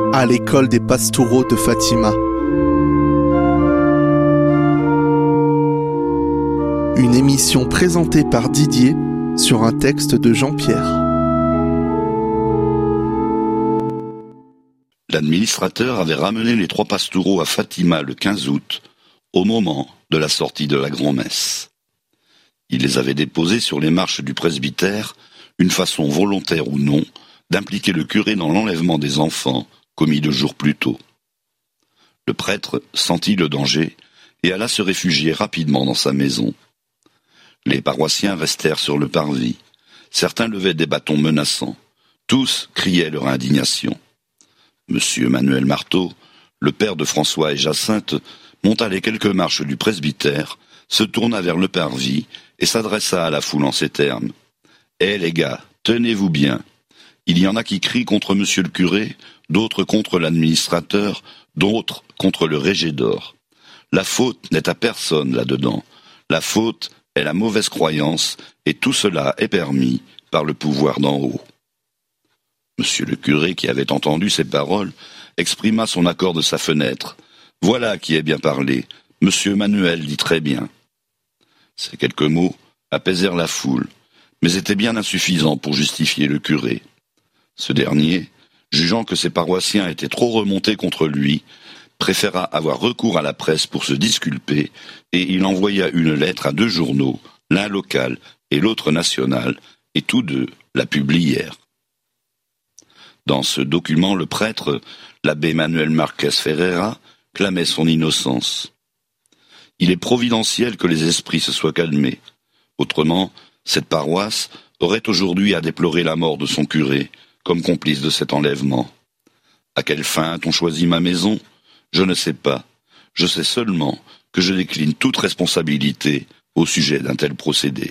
à l'école des Pastoureaux de Fatima. Une émission présentée par Didier sur un texte de Jean-Pierre. L'administrateur avait ramené les 3 Pastoureaux à Fatima le 15 août, au moment de la sortie de la grand-messe. Il les avait déposés sur les marches du presbytère, une façon volontaire ou non, d'impliquer le curé dans l'enlèvement des enfants, commis 2 jours plus tôt. Le prêtre sentit le danger et alla se réfugier rapidement dans sa maison. Les paroissiens restèrent sur le parvis. Certains levaient des bâtons menaçants. Tous criaient leur indignation. Monsieur Manuel Marteau, le père de François et Jacinthe, monta les quelques marches du presbytère, se tourna vers le parvis et s'adressa à la foule en ces termes. « Eh les gars, tenez-vous bien. Il y en a qui crient contre monsieur le curé, d'autres contre l'administrateur, d'autres contre le régédor. La faute n'est à personne là-dedans. La faute est la mauvaise croyance, et tout cela est permis par le pouvoir d'en haut. » Monsieur le curé, qui avait entendu ces paroles, exprima son accord de sa fenêtre. « Voilà qui est bien parlé. Monsieur Manuel dit très bien. » Ces quelques mots apaisèrent la foule, mais étaient bien insuffisants pour justifier le curé. Ce dernier, jugeant que ses paroissiens étaient trop remontés contre lui, préféra avoir recours à la presse pour se disculper, et il envoya une lettre à 2 journaux, l'un local et l'autre national, et tous 2 la publièrent. Dans ce document, le prêtre, l'abbé Manuel Marquez Ferreira, clamait son innocence. Il est providentiel que les esprits se soient calmés. Autrement, cette paroisse aurait aujourd'hui à déplorer la mort de son curé, comme complice de cet enlèvement. À quelle fin a-t-on choisi ma maison ? Je ne sais pas. Je sais seulement que je décline toute responsabilité au sujet d'un tel procédé.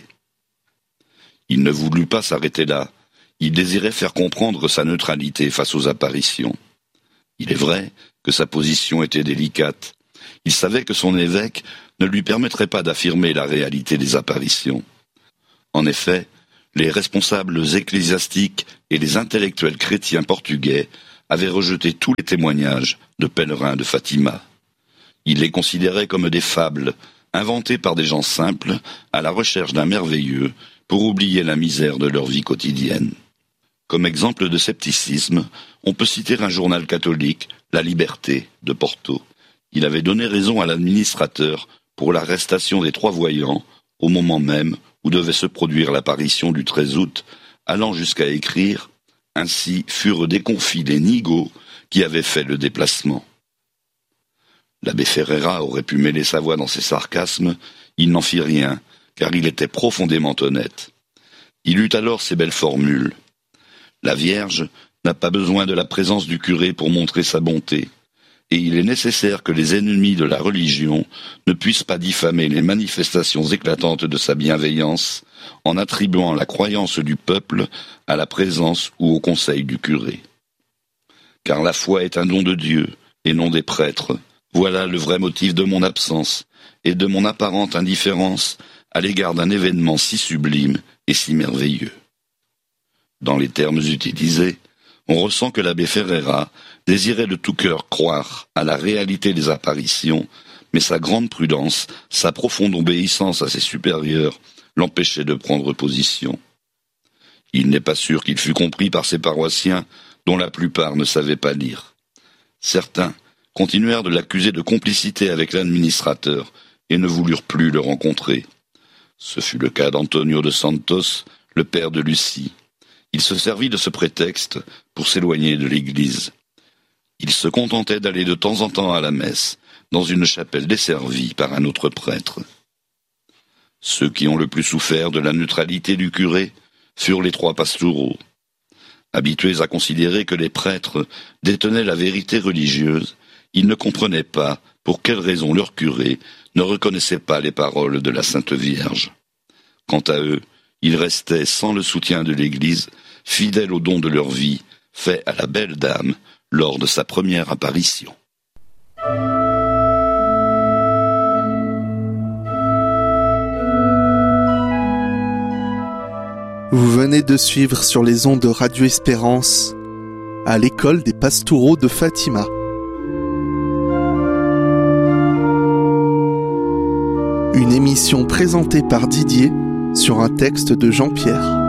Il ne voulut pas s'arrêter là. Il désirait faire comprendre sa neutralité face aux apparitions. Il est vrai que sa position était délicate. Il savait que son évêque ne lui permettrait pas d'affirmer la réalité des apparitions. En effet, les responsables ecclésiastiques et les intellectuels chrétiens portugais avaient rejeté tous les témoignages de pèlerins de Fatima. Ils les considéraient comme des fables, inventées par des gens simples à la recherche d'un merveilleux pour oublier la misère de leur vie quotidienne. Comme exemple de scepticisme, on peut citer un journal catholique, La Liberté, de Porto. Il avait donné raison à l'administrateur pour l'arrestation des 3 voyants, au moment même où devait se produire l'apparition du 13 août, allant jusqu'à écrire « Ainsi furent déconfits les nigauds qui avaient fait le déplacement ». L'abbé Ferreira aurait pu mêler sa voix dans ses sarcasmes, il n'en fit rien, car il était profondément honnête. Il eut alors ces belles formules. La Vierge n'a pas besoin de la présence du curé pour montrer sa bonté, et il est nécessaire que les ennemis de la religion ne puissent pas diffamer les manifestations éclatantes de sa bienveillance en attribuant la croyance du peuple à la présence ou au conseil du curé. Car la foi est un don de Dieu, et non des prêtres. Voilà le vrai motif de mon absence, et de mon apparente indifférence à l'égard d'un événement si sublime et si merveilleux. Dans les termes utilisés, on ressent que l'abbé Ferreira désirait de tout cœur croire à la réalité des apparitions, mais sa grande prudence, sa profonde obéissance à ses supérieurs l'empêchaient de prendre position. Il n'est pas sûr qu'il fût compris par ses paroissiens, dont la plupart ne savaient pas lire. Certains continuèrent de l'accuser de complicité avec l'administrateur et ne voulurent plus le rencontrer. Ce fut le cas d'Antonio de Santos, le père de Lucie. Il se servit de ce prétexte pour s'éloigner de l'église. Il se contentait d'aller de temps en temps à la messe, dans une chapelle desservie par un autre prêtre. Ceux qui ont le plus souffert de la neutralité du curé furent les 3 Pastoureaux. Habitués à considérer que les prêtres détenaient la vérité religieuse, ils ne comprenaient pas pour quelle raison leur curé ne reconnaissait pas les paroles de la Sainte Vierge. Quant à eux, ils restaient sans le soutien de l'Église, fidèles au don de leur vie, fait à la belle dame lors de sa première apparition. Vous venez de suivre sur les ondes de Radio Espérance à l'école des Pastoureaux de Fatima. Une émission présentée par Didier sur un texte de Jean-Pierre.